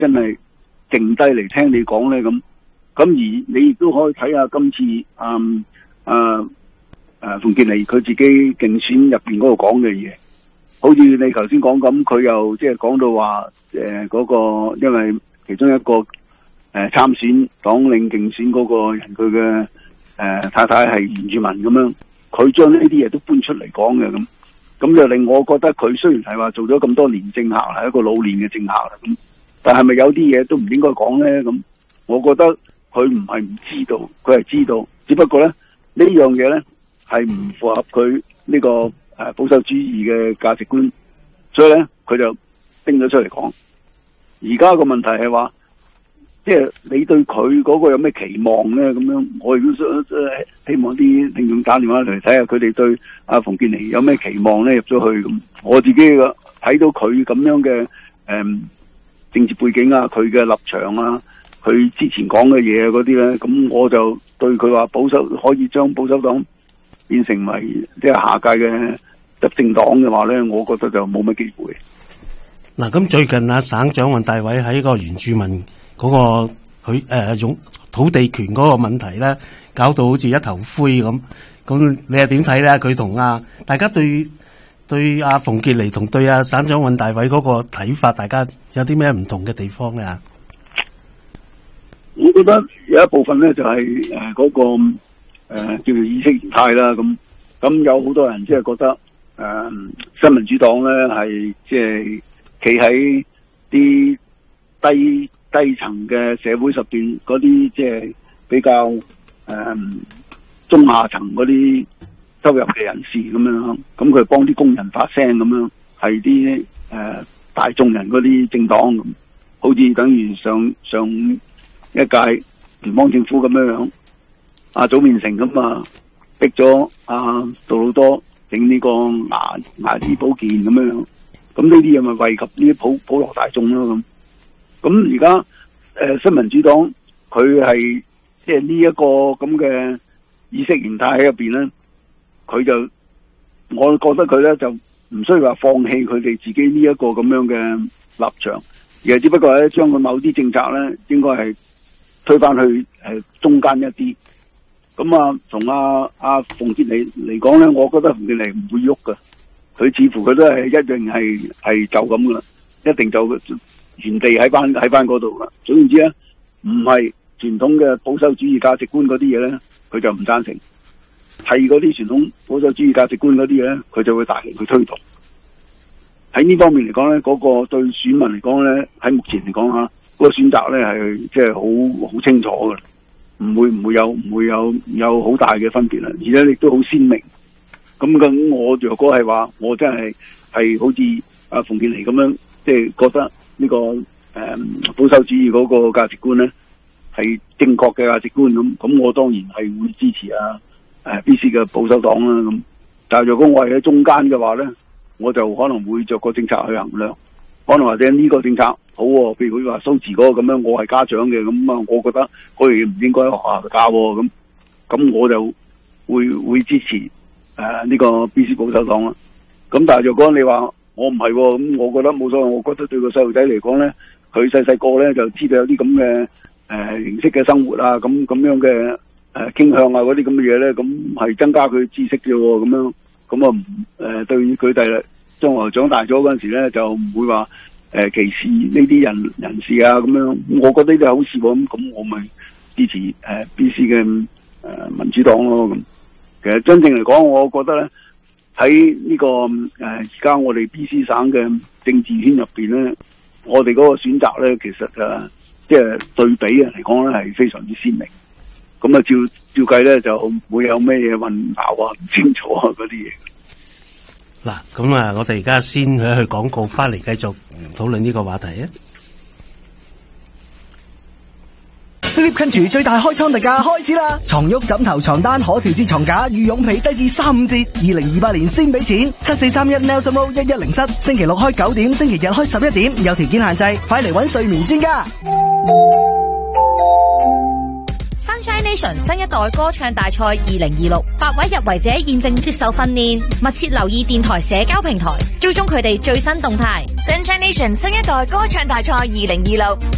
真係靜低嚟聽你講咧？咁而你亦都可以睇下今次馮健妮佢自己競選入邊嗰度講嘅嘢，好似你頭先講咁，佢又即係講到話嗰個，因為其中一個參選黨領競選嗰個人，佢嘅太太係原住民咁樣，佢將呢啲嘢都搬出嚟講嘅，咁就令我覺得佢雖然係話做咗咁多年政客，係一個老練嘅政客啦，咁但係咪有啲嘢都唔應該講咧？咁我覺得佢唔係唔知道，佢係知道，只不過咧呢樣嘢咧係唔符合佢呢個保守主義嘅價值觀，所以咧佢就拎咗出嚟講。而家個問題係話，即係你對佢嗰個有咩期望咧？咁樣我亦都希望啲聽眾打電話嚟睇下佢哋對阿馮健妮有咩期望咧？入咗去咁，我自己個睇到佢咁樣嘅政治背景啊，佢嘅立場啊，佢之前講嘅嘢嗰啲咧，咁我就對佢話保守可以將保守黨變成為即係下屆嘅執政黨嘅話咧，我覺得就冇乜機會。 嗱，咁最近省長尹大偉喺個原住民嗰個佢土地權嗰個問題咧，搞到好似一頭灰咁。咁你又點睇咧？佢同大家對阿馮健妮同對阿省長尹大偉嗰個睇法，大家有啲咩唔同嘅地方咧？ 我覺得有一部分咧就係嗰個叫做意識形態啦。咁有好多人即係覺得新民主黨咧係即係企喺啲低層嘅社會上邊嗰啲即係比較中下層嗰啲收入嘅人士咁樣，咁佢幫啲工人發聲咁樣，係啲大眾人嗰啲政黨咁，好似等於上一屆聯邦政府咁樣，早面成咁啊，逼咗杜魯多整呢個牙醫保健咁樣，咁呢啲嘢咪惠及呢啲普羅大眾咯咁。咁而家新民主黨佢係即係呢一個咁嘅意識形態喺入邊咧，佢就我覺得佢咧就唔需要話放棄佢哋自己呢一個咁樣嘅立場，而係只不過咧將佢某啲政策咧應該係推翻去中間一啲。咁從阿馮健妮嚟講咧，我覺得馮健妮唔會喐噶，佢似乎佢都係一定係就咁噶啦，一定就原地喺翻嗰度噶。總言之咧，唔係傳統嘅保守主義價值觀嗰啲嘢咧，佢就唔贊成；係嗰啲傳統保守主義價值觀嗰啲嘢咧，佢就會大力去推動。喺呢方面嚟講咧，嗰個對選民嚟講咧，喺目前嚟講嗰個選擇咧係即係好清楚嘅，唔會有好大嘅分別啦，而且亦都好鮮明。咁我若果係話，我真係好似阿馮健妮咁樣，即係覺得呢個保守主義嗰個價值觀咧係正確嘅價值觀咁我當然係會支持BC 嘅保守黨啦咁。但係若果我係喺中間嘅話咧，我就可能會着個政策去衡量，可能或者呢個政策好喎，譬如佢話蘇祠嗰個咁樣，我係家長嘅咁我覺得嗰樣嘢唔應該喺學校教喎咁我就會支持呢個 BC 保守黨啦。咁但係若果你話我唔係喎，咁我覺得冇所謂。我覺得對個細路仔嚟講咧，佢細個咧就知道有啲咁嘅形式嘅生活啊，咁樣嘅傾向啊嗰啲咁嘅嘢咧，咁係增加佢知識嘅喎，咁樣對佢哋將來長大咗嗰陣時咧，就唔會話歧視呢啲人士啊咁樣。我覺得呢啲係好事喎，咁我咪支持BC 嘅民主黨咯咁。其實真正嚟講，我覺得咧喺呢個而家我哋 BC 省嘅政治圈入邊咧，我哋嗰個選擇咧，其實即係對比嚟講咧係非常之鮮明。咁照計咧就唔會有咩嘢混淆啊、唔清楚啊嗰啲嘢。 嗱，咁我哋而家先去廣告，翻嚟繼續討論呢個話題啊。 Sleep Country 最大開倉特價開始啦！床褥、枕頭、床單、可調節床架、羽絨被低至35折，2028年先俾錢。7431 Nelson Road 1107，星期六開9點，星期日開11點，有條件限制，快嚟搵睡眠專家。 Sunshine Nation 新一代歌唱大賽2026，8位入圍者現正接受訓練，密切留意電台社交平台，追蹤佢哋最新動態。 Sunshine Nation 新一代歌唱大賽2026。